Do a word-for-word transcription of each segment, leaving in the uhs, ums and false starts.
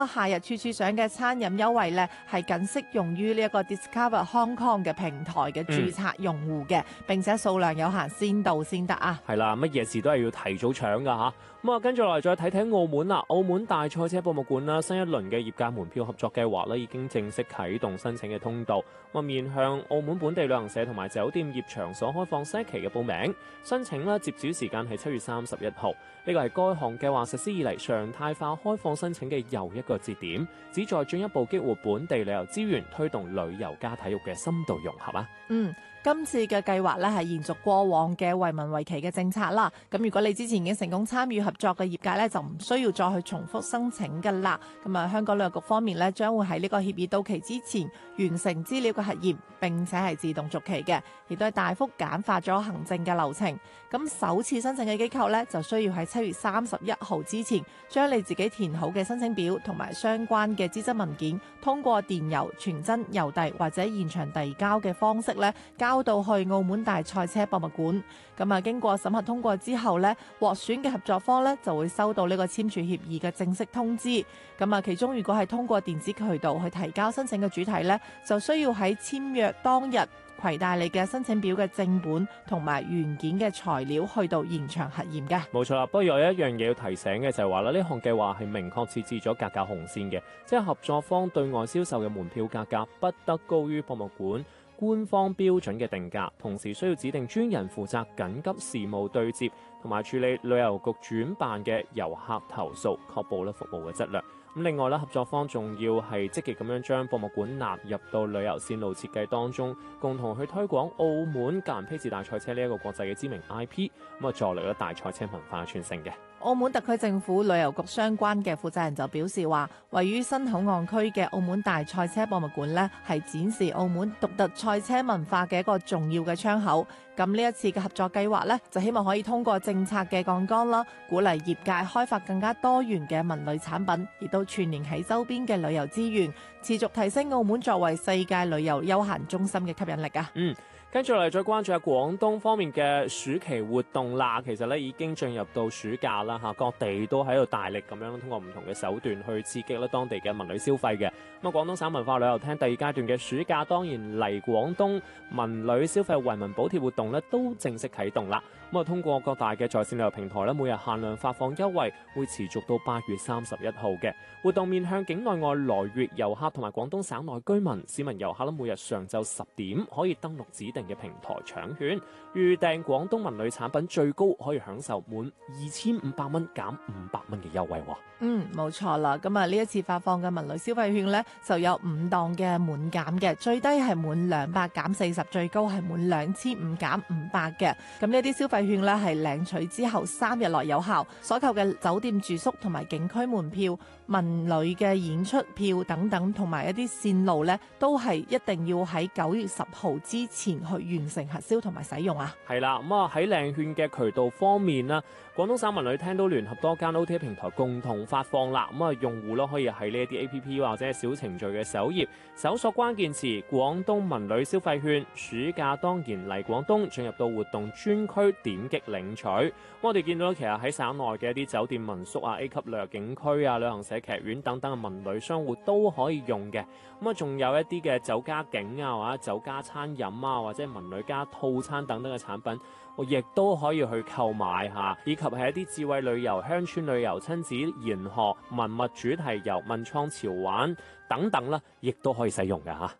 夏日處處賞嘅餐飲優惠咧，係僅適用於呢一個 Discover Hong Kong 嘅平台嘅註冊用戶嘅，嗯、並且數量有限，先到先得啊！ 係啦，乜嘢事都係要提早搶㗎嚇。咁啊，跟住落嚟再睇睇澳門啦。澳門大賽車博物館啦，新一輪嘅業界門票合作計劃咧已經正式啟動申請嘅通道。咁啊，面向澳門本地旅行社同埋酒店業場所開放新一期嘅報名申請啦，截止時間係七月三十一號。呢個係該項計劃實施以嚟常態化開放申請嘅又一個節點，旨在進一步激活本地旅遊資源，推動旅遊加體育嘅深度融合啊！ 嗯。今次嘅計劃咧係延續過往嘅為民為期嘅政策啦。咁如果你之前已經成功參與合作嘅業界咧，就唔需要再去重複申請㗎啦。咁啊，香港旅遊局方面咧，將會喺呢個協議到期之前完成資料嘅核驗，並且係自動續期嘅，亦都係大幅簡化咗行政嘅流程。咁首次申請嘅機構咧，就需要喺七月三十一號之前，將你自己填好嘅申請表同埋相關嘅資質文件，通過電郵、傳真、郵遞或者現場遞交嘅方式咧，交到去澳門大賽車博物館。咁啊，經過審核通過之後咧，獲選嘅合作方咧就會收到呢個簽署協議嘅正式通知。咁啊，其中如果係通過電子渠道去提交申請嘅主體咧，就需要喺簽約當日攜帶你嘅申請表嘅正本同埋原件嘅材料去到現場核驗嘅。 冇錯啦，不過有一樣嘢要提醒嘅就係話啦，呢項計劃係明確設置咗價格紅線嘅，即係合作方對外銷售嘅門票價格不得高於博物館官方標準嘅定價，同時需要指定專人負責緊急事務對接同埋處理旅遊局轉辦嘅遊客投訴，確保咧服務嘅質量。咁另外咧，合作方仲要係積極咁樣將博物館納入到旅遊線路設計當中，共同去推廣澳門格蘭披治大賽車呢一個國際嘅知名 I P， 咁啊助力咗大賽車文化嘅傳承嘅。 澳門特區政府旅遊局相關嘅負責人就表示話，位於新口岸區嘅澳門大賽車博物館呢，係展示澳門獨特賽車文化嘅一個重要嘅窗口。咁呢一次嘅合作計劃呢，就希望可以通過政策嘅槓桿啦，鼓勵業界開發更加多元嘅文旅產品，亦都串聯喺周邊嘅旅遊資源，持續提升澳門作為世界旅遊休閒中心嘅吸引力啊！ 嗯。跟住嚟再關注下廣東方面嘅暑期活動啦，其實咧已經進入到暑假啦嚇，各地都喺度大力咁樣通過唔同嘅手段去刺激咧當地嘅文旅消費嘅。咁啊，廣東省文化旅遊廳第二階段嘅暑假當然嚟廣東文旅消費惠民補貼活動咧都正式啟動啦。咁啊，通過各大嘅在線旅遊平台咧，每日限量發放優惠，會持續到八月三十一號嘅活動，面向境內外來粵遊客同埋廣東省內居民、市民遊客咧，每日上晝十點可以登錄指定嘅平台搶券，預訂廣東文旅產品最高可以享受滿二千五百蚊減五百蚊嘅優惠。 嗯，冇錯啦。咁啊，呢一次發放嘅文旅消費券呢，就有五檔嘅滿減嘅，最低係滿兩百減四十，最高係滿兩千五減五百嘅。咁呢啲消費券呢，係領取之後三日內有效，所購嘅酒店住宿同埋景區門票、文旅嘅演出票等等，同埋一啲線路呢，都係一定要喺九月十號之前去完成核銷同埋使用啊。 係啦，咁啊喺領券嘅渠道方面啦，廣東省文旅廳都聯合多間 O T A 平台共同發放啦。咁啊，用戶咯可以喺呢一啲 A P P 或者係小程序嘅首頁搜索關鍵詞廣東文旅消費券，暑假當然嚟廣東，進入到活動專區點擊領取。我哋見到其實喺省內嘅一啲酒店民宿啊、A 級旅遊景區啊、旅行社劇院等等嘅文旅商戶都可以用嘅。咁啊，仲有一啲嘅酒家景啊，或者酒家餐飲啊，或者文旅加套餐等等嘅產品，我亦都可以去購買下，以及係一啲智慧旅遊、鄉村旅遊、親子研學、文物主題遊、文創潮玩等等啦，亦都可以使用嘅嚇。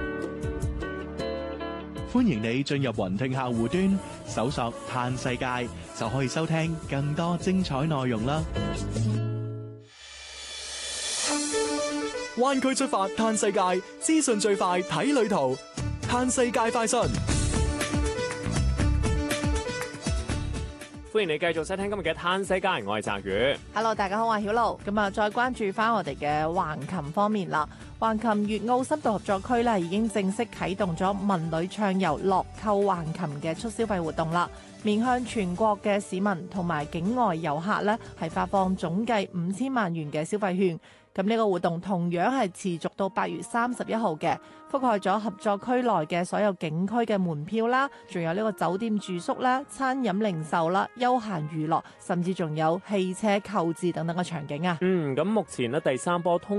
歡迎你進入雲聽客戶端，搜索嘆世界，就可以收聽更多精彩內容啦。 灣區出發嘆世界，資訊最快睇旅途，嘆世界快訊。 歡迎你繼續收聽今日嘅嘆世界，我係澤宇。 Hello， 大家好，我係曉露。咁啊，再關注翻我哋嘅橫琴方面啦。橫琴粵澳深度合作區咧，已經正式啟動咗文旅暢遊樂購橫琴嘅促消費活動啦。面向全國嘅市民同埋境外遊客咧，係發放總計五千萬元嘅消費券。 咁呢個活動同樣係持續到八月三十一號嘅，覆蓋咗合作區內嘅所有景區嘅門票啦，仲有呢個酒店住宿啦、餐飲零售啦、休閒娛樂，甚至仲有汽車購置等等嘅場景啊。 嗯，咁目前呢第三波通